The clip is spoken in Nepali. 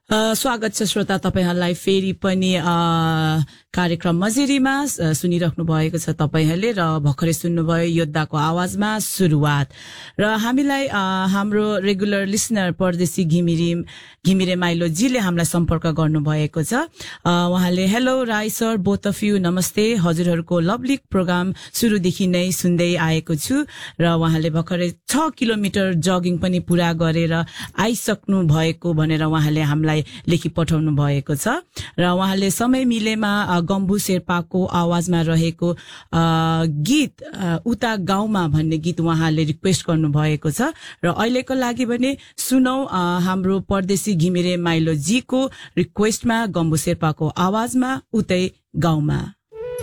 स्वागत छ श्रोता तपाईहरुलाई फेरि पनि कार्यक्रम मजेरीमा सुनिराख्नु भएको छ तपाईहरुले र भर्खरै सुन्नुभयो योद्धाको आवाजमा सुरुवात र हामीलाई हाम्रो रेगुलर लिसनर परदेशी घिमिरे माइलो जीले हामीलाई सम्पर्क गर्नु भएको छ। उहाँले hello Rai sir both of you नमस्ते, हजुरहरुको लभली प्रोग्राम सुरुदेखि नै सुन्दै आएको छु र उहाँले भर्खरै 6 किलोमिटर जगिङ पनि पूरा गरेर आइसक्नु भएको भनेर उहाँले हामीलाई लेखी पठाउनु भएको छ र उहाँले समय मिलेमा गम्बु शेर्पाको आवाजमा रहेको गीत उता गाउँमा भन्ने गीत उहाँले रिक्वेस्ट गर्नु भएको छ र अहिलेको लागि भने सुनौ हाम्रो परदेशी घिमिरे माइलो जी को रिक्वेस्टमा गम्बु शेर्पाको आवाजमा उतै गाउँमा।